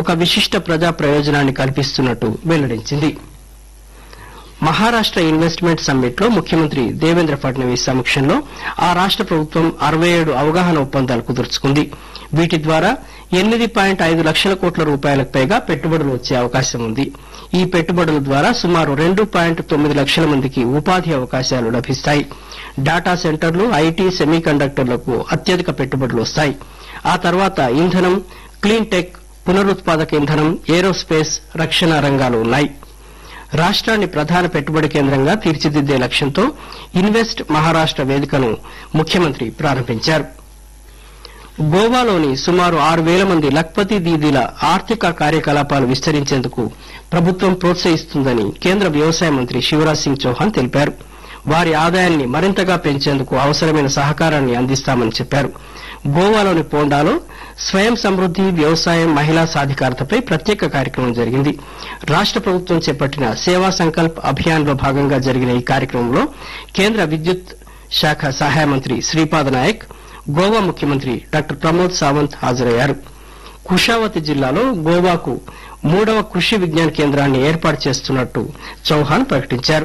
ఒక విశిష్ట ప్రజా ప్రయోజనాన్ని కల్పిస్తున్నట్టు వెల్లడించింది. మహారాష్ట ఇన్వెస్ట్మెంట్ సమ్మిట్ లో ముఖ్యమంత్రి దేవేంద్ర ఫడ్నవీస్ సమక్షంలో ఆ రాష్ట ప్రభుత్వం 67 అవగాహన ఒప్పందాలు కుదుర్చుకుంది. వీటి ద్వారా 8.5 లక్షల కోట్ల రూపాయలకు పైగా పెట్టుబడులు వచ్చే అవకాశం ఉంది. ఈ పెట్టుబడుల ద్వారా సుమారు 2.9 లక్షల మందికి ఉపాధి అవకాశాలు లభిస్తాయి. డాటా సెంటర్లు, ఐటీ, సెమీకండక్టర్లకు అత్యధిక పెట్టుబడులు వస్తాయి. ఆ తర్వాత ఇంధనం, క్లీన్ టెక్, పునరుత్పాదక ఇంధనం, ఏరోస్పేస్, రక్షణ రంగాలు ఉన్నాయి. రాష్ట్రాన్ని ప్రధాన పెట్టుబడి కేంద్రంగా తీర్చిదిద్దే లక్ష్యంతో ఇన్వెస్ట్ మహారాష్ట వేదికను ముఖ్యమంత్రి ప్రారంభించారు. గోవాలోని సుమారు 6,000 మంది లఖ్పతి దీదీల ఆర్థిక కార్యకలాపాలు విస్తరించేందుకు ప్రభుత్వం ప్రోత్సహిస్తుందని కేంద్ర వ్యవసాయ మంత్రి శివరాజ్ సింగ్ చౌహాన్ తెలిపారు. వారి ఆదాయాన్ని మరింతగా పెంచేందుకు అవసరమైన సహకారాన్ని అందిస్తామని చెప్పారు. గోవాలోని పోండాలో స్వయం సమృద్ది, వ్యవసాయం, మహిళా సాధికారతపై ప్రత్యేక కార్యక్రమం జరిగింది. రాష్ట ప్రభుత్వం చేపట్టిన సేవా సంకల్ప్ అభియాన్ లో భాగంగా జరిగిన ఈ కార్యక్రమంలో కేంద్ర విద్యుత్ శాఖ సహాయ మంత్రి శ్రీపాద నాయక్, గోవా ముఖ్యమంత్రి డాక్టర్ ప్రమోద్ సావంత్ హాజరయ్యారు. కుషావతి జిల్లాలో గోవాకు 3వ కృషి విజ్ఞాన కేంద్రాన్ని ఏర్పాటు చేస్తున్నట్టు చౌహాన్ ప్రకటించారు.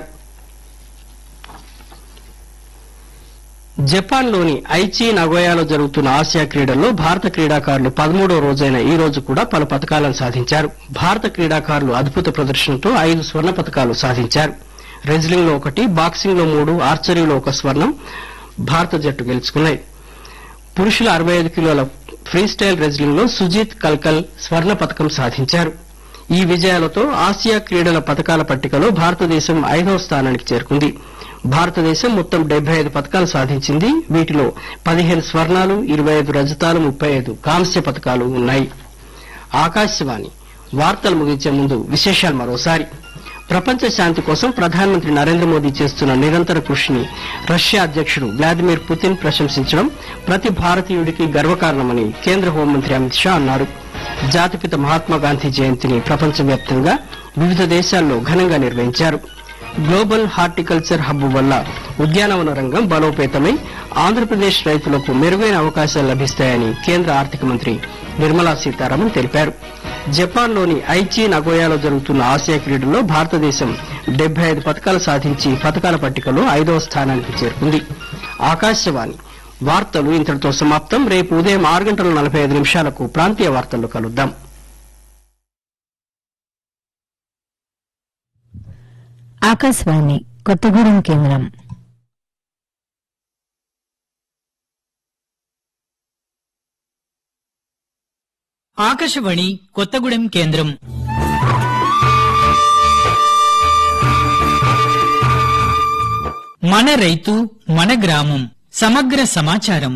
జపాన్లోని ఐచి నగోయాలో జరుగుతున్న ఆసియా క్రీడల్లో భారత క్రీడాకారులు 13వ రోజైన ఈ రోజు కూడా పలు పతకాలను సాధించారు. భారత క్రీడాకారులు అద్భుత ప్రదర్శనతో 5 స్వర్ణ పతకాలు సాధించారు. రెజ్లింగ్ లో 1, బాక్సింగ్ లో 3, ఆర్చరీలో 1 స్వర్ణం భారత జట్టు గెలుచుకున్నాయి. పురుషుల 65 కిలోల ఫ్రీస్టైల్ రెజ్లింగ్ లో సుజీత్ కల్కల్ స్వర్ణ పతకం సాధించారు. ఈ విజయాలతో ఆసియా క్రీడల పతకాల పట్టికలో భారతదేశం 5వ స్థానానికి చేరుకుంది. భారతదేశం మొత్తం 75 పతకాలు సాధించింది. వీటిలో 15 స్వర్ణాలు, 25 రజతాలు, 35 కాంస్య పతకాలు ఉన్నాయి. ఆకాశవాణి వార్తలు ముగించే ముందు విశేషాలు మరోసారి. ప్రపంచ శాంతి కోసం ప్రధానమంత్రి నరేంద్ర మోదీ చేస్తున్న నిరంతర కృషిని రష్యా అధ్యక్షుడు వ్లాదిమిర్ పుతిన్ ప్రశంసించడం ప్రతి భారతీయుడికి గర్వకారణమని కేంద్ర హోంమంత్రి అమిత్ షా అన్నారు. జాతిపిత మహాత్మాగాంధీ జయంతిని ప్రపంచవ్యాప్తంగా వివిధ దేశాల్లో ఘనంగా నిర్వహించారు. గ్లోబల్ హార్టికల్చర్ హబ్ వల్ల ఉద్యానవన రంగం బలోపేతమై ఆంధ్రప్రదేశ్ రైతులకు మెరుగైన అవకాశాలు లభిస్తాయని కేంద్ర ఆర్థిక మంత్రి నిర్మలా సీతారామన్ తెలిపారు. జపాన్లోని ఐచి నగోయాలో జరుగుతున్న ఆసియా క్రీడల్లో భారతదేశం 75 పతకాలు సాధించి పతకాల పట్టికలో 5వ స్థానానికి చేరుకుంది. ఆకాశవాణి వార్తలు ఇంతటితో సమాప్తం. రేపు ఉదయం 6:45 ప్రాంతీయ వార్తల్లో కలుద్దాం. ఆకాశవాణి కొత్తగూడెం కేంద్రం. ఆకాశవాణి కొత్తగూడెం కేంద్రం. మన రైతు మన గ్రామం సమగ్ర సమాచారం.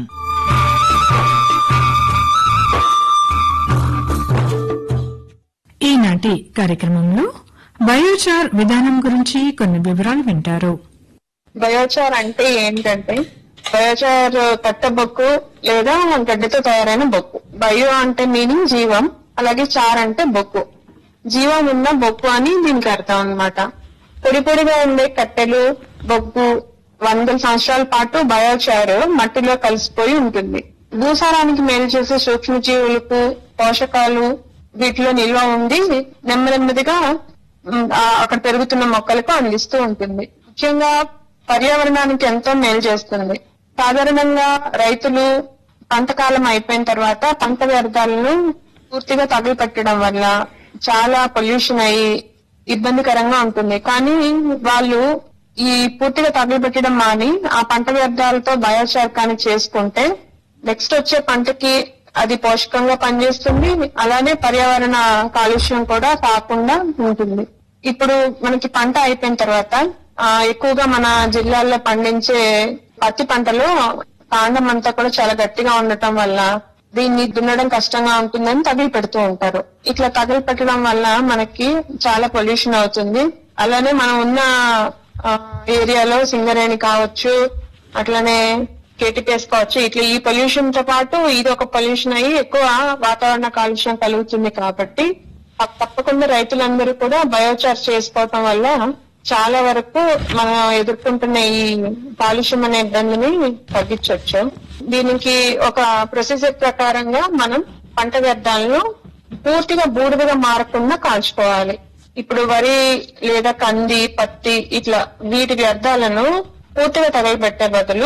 ఈనాటి కార్యక్రమంలో బయోచార్ విధానం గురించి కొన్ని వివరాలు వింటారు. బయోచార్ అంటే ఏంటంటే, బయోచార్ కట్ట బొక్కు లేదా గడ్డితో తయారైన బొక్కు. బయో అంటే మీనింగ్ జీవం, అలాగే చార్ అంటే బొక్కు. జీవం ఉన్న బొక్కు అని దీనికి అర్థం అన్నమాట. పొడి పొడిగా ఉండే కట్టెలు, బొగ్గు 100 సంవత్సరాల పాటు బయోచార్ మట్టిలో కలిసిపోయి ఉంటుంది. భూసారానికి మేలు చేసే సూక్ష్మజీవులకు పోషకాలు వీటిలో నిల్వ ఉండి నెమ్మదిగా అక్కడ పెరుగుతున్న మొక్కలకు అందిస్తూ ఉంటుంది. ముఖ్యంగా పర్యావరణానికి ఎంతో మేలు చేస్తుంది. సాధారణంగా రైతులు పంట కాలం అయిపోయిన తర్వాత పంట వ్యర్థాలను పూర్తిగా తగులుపెట్టడం వల్ల చాలా పొల్యూషన్ అయ్యి ఇబ్బందికరంగా ఉంటుంది. కానీ వాళ్ళు ఈ పూర్తిగా తగులుపెట్టడం మాని ఆ పంట వ్యర్థాలతో బయోచార్ కానీ చేసుకుంటే నెక్స్ట్ వచ్చే పంటకి అది పోషకంగా పనిచేస్తుంది. అలానే పర్యావరణ కాలుష్యం కూడా కాకుండా ఉంటుంది. ఇప్పుడు మనకి పంట అయిపోయిన తర్వాత ఎక్కువగా మన జిల్లాల్లో పండించే పత్తి పంటలో కాండం అంతా కూడా చాలా గట్టిగా ఉండటం వల్ల దీన్ని దున్నడం కష్టంగా ఉంటుందని తగిలి పెడుతూ ఉంటారు. ఇట్లా తగిలి పెట్టడం వల్ల మనకి చాలా పొల్యూషన్ అవుతుంది. అలానే మనం ఉన్న ఏరియాలో సింగరేణి కావచ్చు, అట్లనే కేటీపీఎస్ కావచ్చు, ఇట్లా ఈ పొల్యూషన్ తో పాటు ఇది ఒక పొల్యూషన్ అయ్యి ఎక్కువ వాతావరణ కాలుష్యం కలుగుతుంది. కాబట్టి తప్పకుండా రైతులందరూ కూడా బయోచార్ చేసుకోవటం వల్ల చాలా వరకు మనం ఎదుర్కొంటున్న ఈ కాలుష్యం అనే ఇబ్బందిని తగ్గించవచ్చు. దీనికి ఒక ప్రొసీజర్ ప్రకారంగా మనం పంట వ్యర్థాలను పూర్తిగా బూడిదగా మారకుండా కాల్చుకోవాలి. ఇప్పుడు వరి లేదా కంది, పత్తి ఇట్లా వీటి వ్యర్థాలను పూర్తిగా తగలబెట్టే బదులు